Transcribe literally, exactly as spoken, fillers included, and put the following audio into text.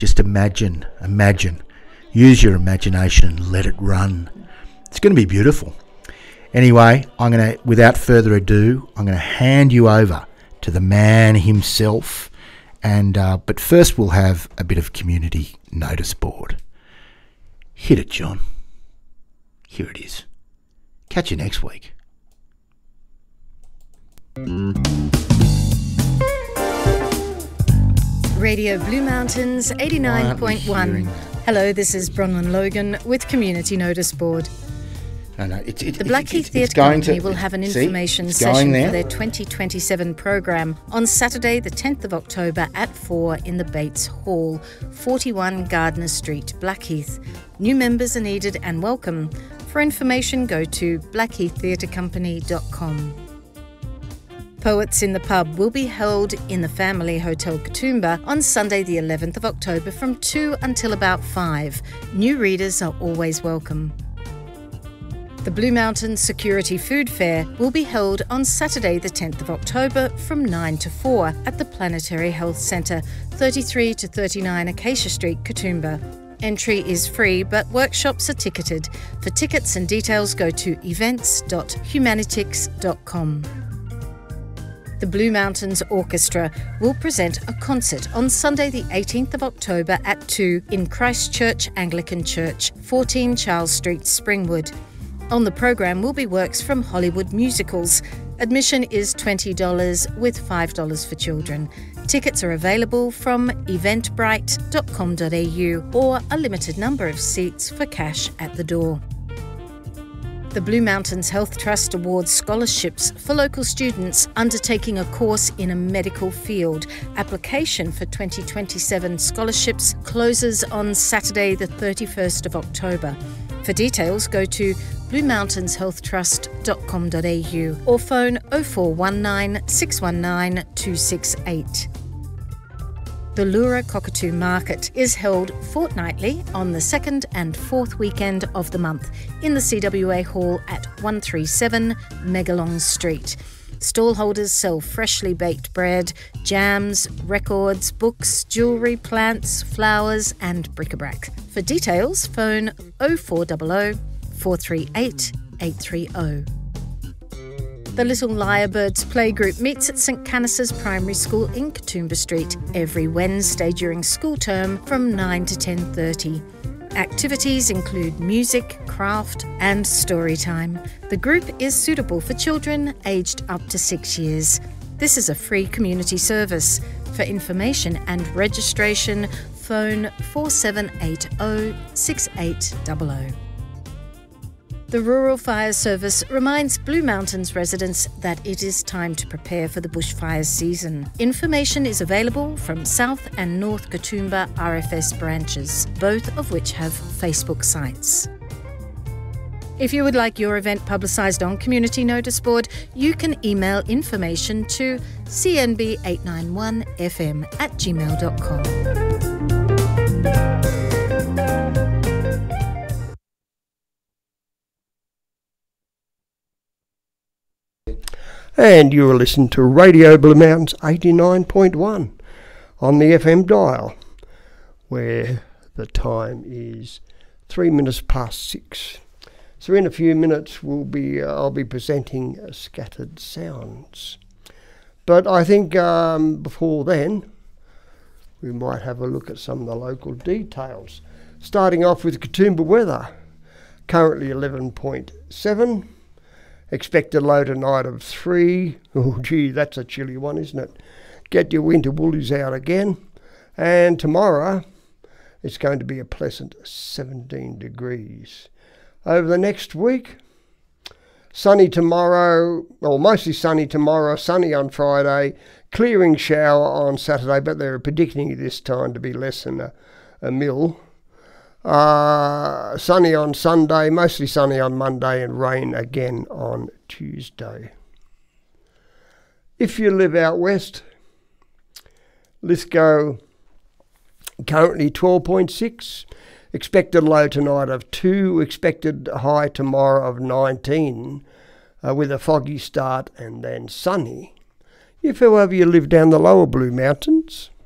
Just imagine, imagine. Use your imagination and let it run. It's going to be beautiful. Anyway, I'm going to, without further ado, I'm going to hand you over to the man himself. And uh, but first we'll have a bit of community notice board. Hit it, John. Here it is. Catch you next week. Radio Blue Mountains eighty-nine point one. Hello, this is Bronwyn Logan with Community Notice Board. No, no, it's, it, the it, Blackheath it's, Theatre it's going Company to, will have an see, information it's session there. for their twenty twenty-seven program on Saturday the tenth of October at four in the Bates Hall, forty-one Gardner Street, Blackheath. New members are needed and welcome. For information, go to blackheath theatre company dot com. Poets in the Pub will be held in the Family Hotel Katoomba on Sunday the eleventh of October from two until about five. New readers are always welcome. The Blue Mountains Security Food Fair will be held on Saturday the tenth of October from nine to four at the Planetary Health Centre, thirty-three to thirty-nine Acacia Street, Katoomba. Entry is free, but workshops are ticketed. For tickets and details, go to events dot humanitix dot com. The Blue Mountains Orchestra will present a concert on Sunday the eighteenth of October at two in Christchurch Anglican Church, fourteen Charles Street, Springwood. On the program will be works from Hollywood musicals. Admission is twenty dollars with five dollars for children. Tickets are available from eventbrite dot com dot a u or a limited number of seats for cash at the door. The Blue Mountains Health Trust awards scholarships for local students undertaking a course in a medical field. Application for twenty twenty-seven scholarships closes on Saturday the thirty-first of October. For details, go to blue mountains health trust dot com dot a u or phone oh four one nine, six one nine, two six eight. The Lura Cockatoo Market is held fortnightly on the second and fourth weekend of the month in the C W A Hall at one thirty-seven Megalong Street. Stallholders sell freshly baked bread, jams, records, books, jewellery, plants, flowers and bric-a-brac. For details, phone oh four hundred, four three eight, eight three oh. The Little Lyrebirds Playgroup meets at St Canice's Primary School in Katoomba Street every Wednesday during school term from nine to ten thirty. Activities include music, craft and story time. The group is suitable for children aged up to six years. This is a free community service. For information and registration, phone four seven eight oh, six eight zero zero. The Rural Fire Service reminds Blue Mountains residents that it is time to prepare for the bushfire season. Information is available from South and North Katoomba R F S branches, both of which have Facebook sites. If you would like your event publicised on Community Notice Board, you can email information to c n b eight nine one f m at gmail dot com. And you are listening to Radio Blue Mountains eighty-nine point one on the F M dial, where the time is three minutes past six. So in a few minutes we'll be, uh, I'll be presenting uh, Scattered Sounds. But I think um, before then, we might have a look at some of the local details. Starting off with Katoomba weather, currently eleven point seven. Expected low tonight of three. Oh, gee, that's a chilly one, isn't it? Get your winter woolies out again. And tomorrow, it's going to be a pleasant seventeen degrees. Over the next week, sunny tomorrow, well, mostly sunny tomorrow, sunny on Friday, clearing shower on Saturday, but they're predicting this time to be less than a, a mil. Uh, sunny on Sunday, mostly sunny on Monday, and rain again on Tuesday. If you live out west, Lithgow currently twelve point six, expected low tonight of two, expected high tomorrow of nineteen, uh, with a foggy start and then sunny. If however you live down the lower Blue Mountains,